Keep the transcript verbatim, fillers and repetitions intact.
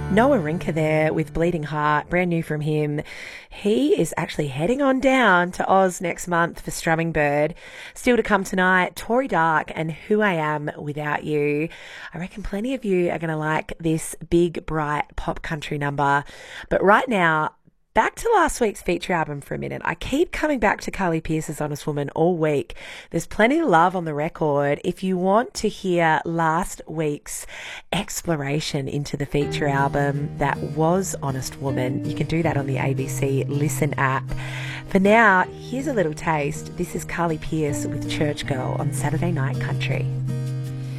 Noah Rinker there with Bleeding Heart, brand new from him. He is actually heading on down to Oz next month for Strumming Bird. Still to come tonight, Tori Dark and Who I Am Without You. I reckon plenty of you are going to like this big, bright pop country number. But right now, back to last week's feature album for a minute. I keep coming back to Carly Pearce's Honest Woman all week. There's plenty of love on the record. If you want to hear last week's exploration into the feature album that was Honest Woman, you can do that on the A B C Listen app. For now, here's a little taste. This is Carly Pearce with Church Girl on Saturday Night Country.